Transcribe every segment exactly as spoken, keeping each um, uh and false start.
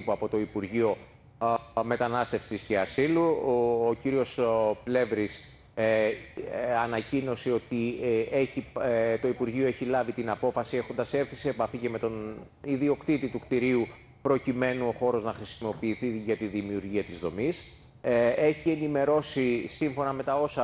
τύπου από το Υπουργείο Μετανάστευσης και Ασύλου. Ο, ο κύριος Πλεύρης ε, ε, ανακοίνωσε ότι ε, έχει, ε, το Υπουργείο έχει λάβει την απόφαση, έχοντας έρθει σε επαφή και με τον ιδιοκτήτη του κτηρίου, προκειμένου ο χώρος να χρησιμοποιηθεί για τη δημιουργία της δομής. Ε, έχει ενημερώσει, σύμφωνα με τα όσα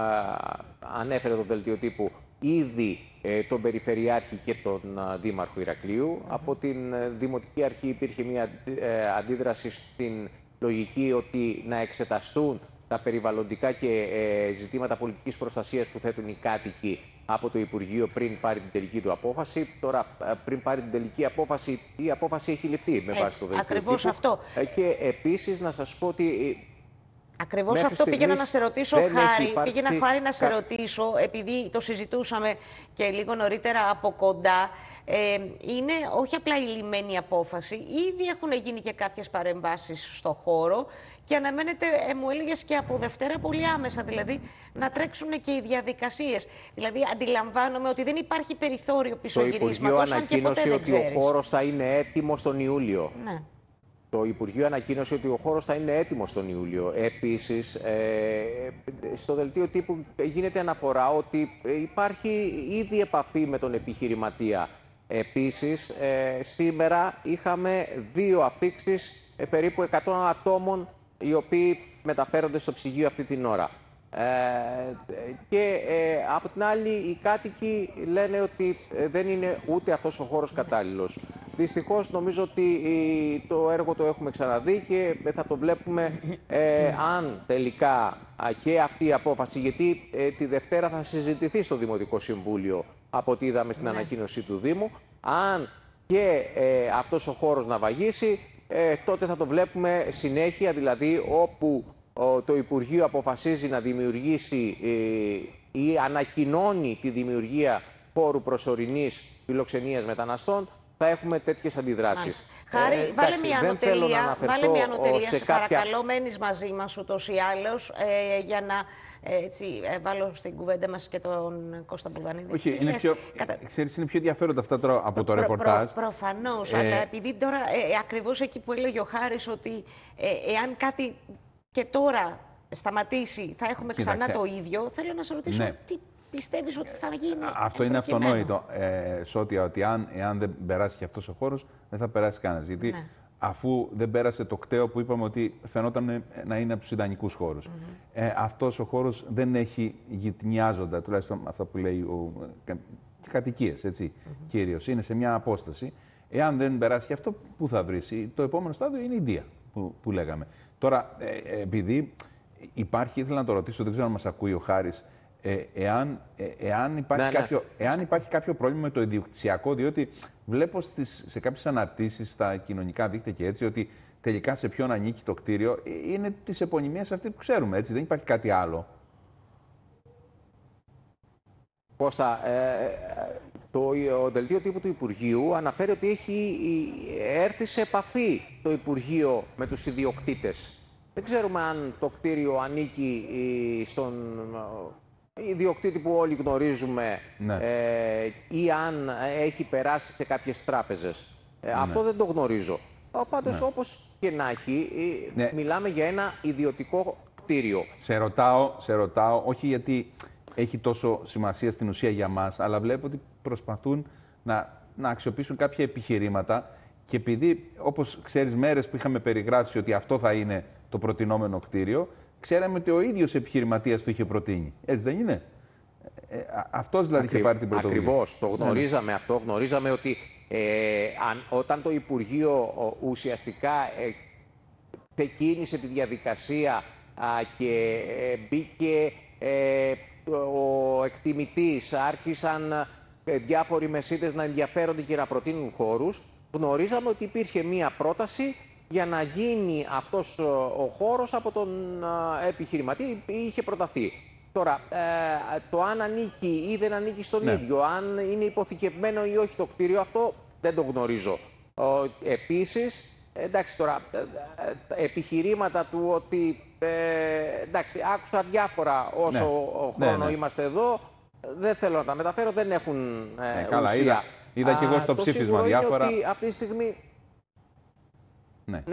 α, ανέφερε το δελτίο τύπου, ήδη ε, τον Περιφερειάρχη και τον α, Δήμαρχο Ηρακλείου. Mm-hmm. Από την ε, Δημοτική Αρχή υπήρχε μια ε, αντίδραση στην λογική ότι να εξεταστούν τα περιβαλλοντικά και ε, ζητήματα πολιτικής προστασίας που θέτουν οι κάτοικοι από το Υπουργείο πριν πάρει την τελική του απόφαση. Τώρα, πριν πάρει την τελική απόφαση, η απόφαση έχει ληφθεί με βάση το δελτίο. Ακριβώς αυτό. Και επίσης να σας πω ότι... Ακριβώς αυτό πήγαινα να σε ρωτήσω, Χάρη. Υπάρξει... Πήγαινα, Χάρη, να σε ρωτήσω, επειδή το συζητούσαμε και λίγο νωρίτερα από κοντά. Ε, είναι όχι απλά η λυμμένη απόφαση, ήδη έχουν γίνει και κάποιες παρεμβάσεις στο χώρο και αναμένεται, ε, μου έλεγες, και από Δευτέρα πολύ άμεσα, δηλαδή να τρέξουν και οι διαδικασίες. Δηλαδή, αντιλαμβάνομαι ότι δεν υπάρχει περιθώριο πισωγυρίσματος, αν και ποτέ δεν ξέρεις. ότι ο χώρος θα είναι έτοιμος τον Ιούλιο. Ναι. Το Υπουργείο ανακοίνωσε ότι ο χώρος θα είναι έτοιμος τον Ιούλιο. Επίσης, ε, στο δελτίο τύπου γίνεται αναφορά ότι υπάρχει ήδη επαφή με τον επιχειρηματία. Επίσης, ε, σήμερα είχαμε δύο αφίξεις ε, περίπου εκατό ατόμων οι οποίοι μεταφέρονται στο ψυγείο αυτή την ώρα. Ε, και ε, από την άλλη οι κάτοικοι λένε ότι ε, δεν είναι ούτε αυτός ο χώρος κατάλληλος. Δυστυχώς νομίζω ότι ε, το έργο το έχουμε ξαναδεί και ε, θα το βλέπουμε ε, αν τελικά α, και αυτή η απόφαση, γιατί ε, τη Δευτέρα θα συζητηθεί στο Δημοτικό Συμβούλιο από ό,τι είδαμε στην ανακοίνωση του Δήμου, αν και ε, αυτός ο χώρος να βαγίσει, ε, τότε θα το βλέπουμε συνέχεια, δηλαδή όπου το Υπουργείο αποφασίζει να δημιουργήσει ε, ή ανακοινώνει τη δημιουργία χώρου προσωρινής φιλοξενίας μεταναστών, θα έχουμε τέτοιες αντιδράσεις. Χάρη, ε, βάλε μια ανωτελεία, βάλε μια ανωτελεία σε, σε κάποια... παρακαλώ, μένεις μαζί μας ούτως ή άλλως, ε, για να έτσι, ε, βάλω στην κουβέντα μας και τον Κώστα Μπουδανίδη. Όχι, είναι πιο, Κατα... ξέρεις, είναι πιο ενδιαφέροντα αυτά τώρα από το προ, ρεπορτάζ. Προ, προφανώς, ε... αλλά επειδή τώρα ε, ακριβώς εκεί που έλεγε ο Χάρης ότι ε, εάν κάτι και τώρα σταματήσει, θα έχουμε ξανά Κοίταξε. το ίδιο. Θέλω να σε ρωτήσω, ναι. τι πιστεύεις ότι θα γίνει? Αυτό είναι αυτονόητο, ε, Σώτια, ότι αν, εάν δεν περάσει και αυτός ο χώρος, δεν θα περάσει κανένας. Γιατί ναι. αφού δεν πέρασε το κτέο που είπαμε ότι φαινόταν να είναι από τους ιδανικούς χώρους. Mm-hmm. ε, αυτός ο χώρος δεν έχει γυτνιάζοντα, τουλάχιστον αυτά που λέει ο, κατοικίες, έτσι, mm-hmm. κυρίως. Είναι σε μια απόσταση. Εάν δεν περάσει και αυτό, πού θα βρει? Το επόμενο στάδιο είναι η Ινδία, που, που λέγαμε. Τώρα, ε, επειδή υπάρχει, ήθελα να το ρωτήσω, δεν ξέρω αν μας ακούει ο Χάρης, ε, εάν, ε, εάν, υπάρχει ναι, κάποιο, ναι. εάν υπάρχει κάποιο πρόβλημα με το ιδιοκτησιακό, διότι βλέπω στις, σε κάποιες αναρτήσεις στα κοινωνικά δίκτυα και έτσι, ότι τελικά σε ποιον ανήκει το κτίριο, είναι της επωνυμίας αυτή που ξέρουμε, έτσι, δεν υπάρχει κάτι άλλο. Κώστα, ε, το ο δελτίο τύπου του Υπουργείου αναφέρει ότι έχει έρθει σε επαφή το Υπουργείο με τους ιδιοκτήτες. Δεν ξέρουμε αν το κτίριο ανήκει στον ιδιοκτήτη που όλοι γνωρίζουμε, ναι. ε, ή αν έχει περάσει σε κάποιες τράπεζες. Ε, ναι. Αυτό δεν το γνωρίζω. Πάντως, ναι. όπως και να έχει, ναι. μιλάμε για ένα ιδιωτικό κτίριο. Σε ρωτάω, σε ρωτάω, όχι γιατί έχει τόσο σημασία στην ουσία για μας, αλλά βλέπω ότι προσπαθούν να, να αξιοποιήσουν κάποια επιχειρήματα και επειδή, όπως ξέρεις, μέρες που είχαμε περιγράψει ότι αυτό θα είναι το προτινόμενο κτίριο, ξέραμε ότι ο ίδιος επιχειρηματίας το είχε προτείνει. Έτσι δεν είναι? Ε, αυτός δηλαδή Ακρι... είχε πάρει την πρωτοβουλία. Ακριβώς. Το γνωρίζαμε ναι. αυτό. Γνωρίζαμε ότι ε, αν, όταν το Υπουργείο ο, ουσιαστικά ε, ξεκίνησε τη διαδικασία α, και ε, μπήκε ε, ο εκτιμητής, άρχισαν ε, διάφοροι μεσίτες να ενδιαφέρονται και να προτείνουν χώρους, γνωρίζαμε ότι υπήρχε μία πρόταση για να γίνει αυτός ο χώρος από τον επιχειρηματή, είχε προταθεί. Τώρα, ε, το αν ανήκει ή δεν ανήκει στον ναι. ίδιο, αν είναι υποθηκευμένο ή όχι το κτίριο, αυτό δεν το γνωρίζω. Ε, επίσης, εντάξει τώρα, ε, επιχειρήματα του ότι, ε, εντάξει, άκουσα διάφορρα όσο ναι. χρόνο ναι, ναι. είμαστε εδώ, δεν θέλω να τα μεταφέρω, δεν έχουν ε, ναι, καλά, ουσία. Είδα, είδα και εγώ στο Α, ψήφισμα το διάφορα. Είναι ότι αυτή τη στιγμή